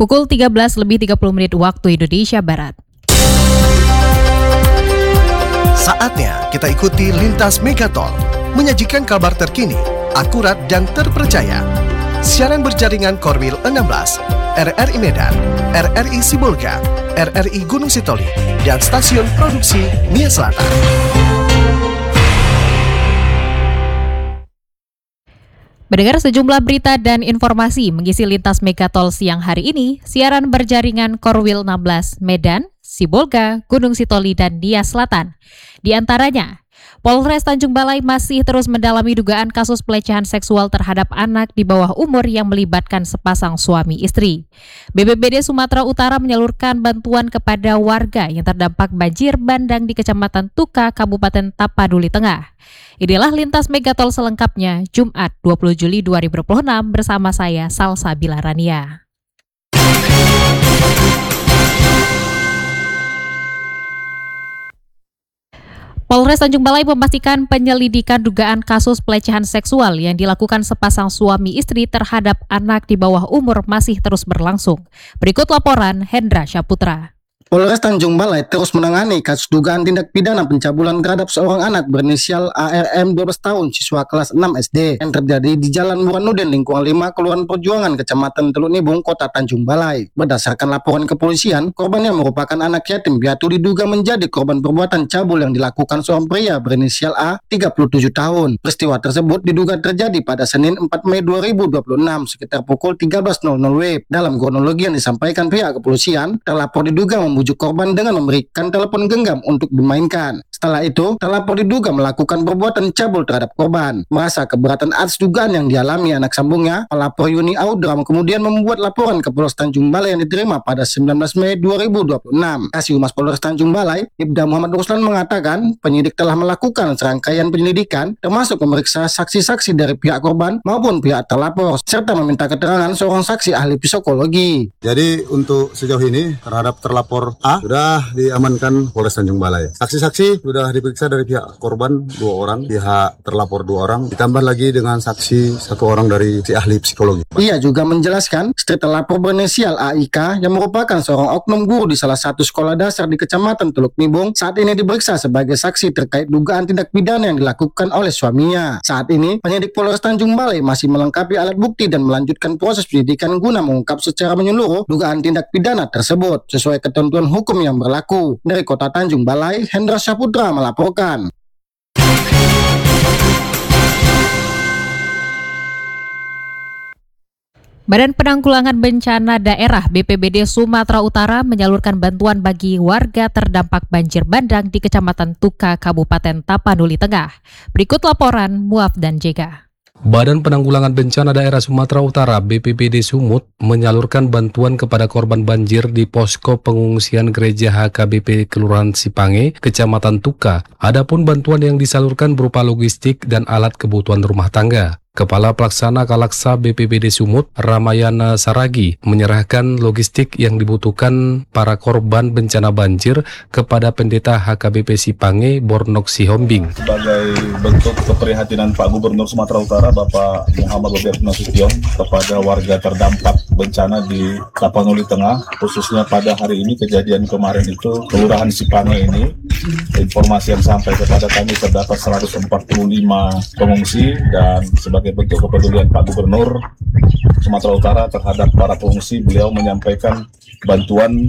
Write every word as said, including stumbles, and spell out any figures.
Pukul tiga belas lebih tiga puluh menit waktu Indonesia Barat. Saatnya kita ikuti Lintas Megatol, menyajikan kabar terkini, akurat dan terpercaya. Siaran berjaringan Korwil enam belas, R R I Medan, R R I Sibolga, R R I Gunung Sitoli, dan stasiun produksi Nia Selatan. Mendengar sejumlah berita dan informasi mengisi Lintas Megatol siang hari ini, siaran berjaringan Korwil enam belas Medan, Sibolga, Gunung Sitoli, dan Nia Selatan. Di antaranya, Polres Tanjung Balai masih terus mendalami dugaan kasus pelecehan seksual terhadap anak di bawah umur yang melibatkan sepasang suami istri. B P B D Sumatera Utara menyalurkan bantuan kepada warga yang terdampak banjir bandang di Kecamatan Tuka, Kabupaten Tapanuli Tengah. Inilah Lintas Megatol selengkapnya, Jumat dua puluh Juli dua ribu dua puluh enam bersama saya, Salsabila Rania. Polres Tanjung Balai memastikan penyelidikan dugaan kasus pelecehan seksual yang dilakukan sepasang suami istri terhadap anak di bawah umur masih terus berlangsung. Berikut laporan Hendra Syaputra. Polres Tanjung Balai terus menangani kasus dugaan tindak pidana pencabulan terhadap seorang anak berinisial A R M dua belas tahun siswa kelas enam S D yang terjadi di Jalan Burhanuddin lingkungan lima Kelurahan Perjuangan Kecamatan Teluk Nibung Kota Tanjung Balai. Berdasarkan laporan kepolisian, korban yang merupakan anak yatim piatu diduga menjadi korban perbuatan cabul yang dilakukan seorang pria berinisial A tiga puluh tujuh tahun. Peristiwa tersebut diduga terjadi pada Senin empat Mei dua ribu dua puluh enam sekitar pukul tiga belas W. Dalam kronologi yang disampaikan pihak kepolisian, terlapor diduga membujuk korban dengan memberikan telepon genggam untuk dimainkan. Setelah itu, terlapor diduga melakukan perbuatan cabul terhadap korban. Merasa keberatan atas dugaan yang dialami anak sambungnya, pelapor Yuni Audram kemudian membuat laporan ke Polres Tanjung Balai yang diterima pada sembilan belas Mei dua ribu dua puluh enam. Kasih Humas Polres Tanjung Balai, Ibda Muhammad Ruslan mengatakan, penyidik telah melakukan serangkaian penyelidikan, termasuk memeriksa saksi-saksi dari pihak korban maupun pihak terlapor, serta meminta keterangan seorang saksi ahli psikologi. Jadi untuk sejauh ini terhadap terlapor A sudah diamankan Polres Tanjung Balai. Saksi-saksi sudah diperiksa dari pihak korban dua orang, pihak terlapor dua orang, ditambah lagi dengan saksi satu orang dari si ahli psikologi. Ia juga menjelaskan, istri terlapor berinisial A I K yang merupakan seorang oknum guru di salah satu sekolah dasar di Kecamatan Teluk Nibung saat ini diperiksa sebagai saksi terkait dugaan tindak pidana yang dilakukan oleh suaminya. Saat ini, penyidik Polres Tanjung Balai masih melengkapi alat bukti dan melanjutkan proses penyidikan guna mengungkap secara menyeluruh dugaan tindak pidana tersebut sesuai ketentuan hukum yang berlaku. Dari Kota Tanjung Balai, Hendra Syaputra melaporkan. Badan Penanggulangan Bencana Daerah B P B D Sumatera Utara menyalurkan bantuan bagi warga terdampak banjir bandang di Kecamatan Tuka, Kabupaten Tapanuli Tengah. Berikut laporan Muaf dan Jega. Badan Penanggulangan Bencana Daerah Sumatera Utara B P B D Sumut menyalurkan bantuan kepada korban banjir di posko pengungsian Gereja H K B P Kelurahan Sipange, Kecamatan Tuka. Adapun bantuan yang disalurkan berupa logistik dan alat kebutuhan rumah tangga. Kepala Pelaksana Kalaksa B P B D Sumut, Ramayana Saragi, menyerahkan logistik yang dibutuhkan para korban bencana banjir kepada Pendeta H K B P Sipange, Bornok Sihombing. Sebagai bentuk keprihatinan Pak Gubernur Sumatera Utara, Bapak Muhammad Bobi Nasution, kepada warga terdampak bencana di Tapanuli Tengah, khususnya pada hari ini kejadian kemarin itu, Kelurahan Sipange ini, informasi yang sampai kepada kami terdapat seratus empat puluh lima pengungsi, dan sebagai Sebagai bentuk kepedulian Pak Gubernur Sumatera Utara terhadap para pengungsi, beliau menyampaikan bantuan